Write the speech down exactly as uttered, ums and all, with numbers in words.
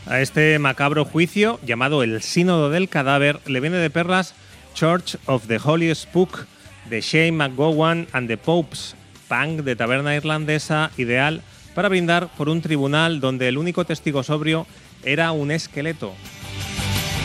A este macabro juicio, llamado el Sínodo del Cadáver, le viene de perlas Church of the Holy Spook de Shane McGowan and the Popes, punk de taberna irlandesa ideal para brindar por un tribunal donde el único testigo sobrio era un esqueleto.